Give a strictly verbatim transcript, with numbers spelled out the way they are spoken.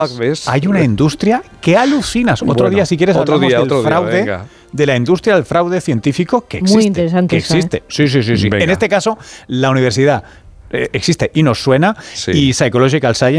¿Ves? Hay una industria que alucinas. Otro Bueno, día, si quieres, otro hablamos día, del otro día, fraude, venga. de la industria del fraude científico que existe. Muy interesante Que esa, ¿eh? existe. Sí, sí, sí, sí. Venga. En este caso, la universidad eh, existe y nos suena, Sí. y Psychological Science